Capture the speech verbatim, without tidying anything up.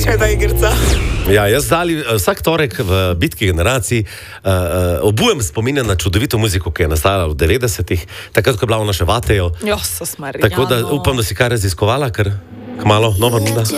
je ta igrica. Ja, jaz dali, vsak torek v bitki generacij uh, uh, obujem spominja na čudovito muziko, ki je nastala v devetdesetih, takrat, ko je bila v naše vatejo. Jo, so smrli. Tako da upam, da si kaj raziskovala, ker kmalo nova nuda.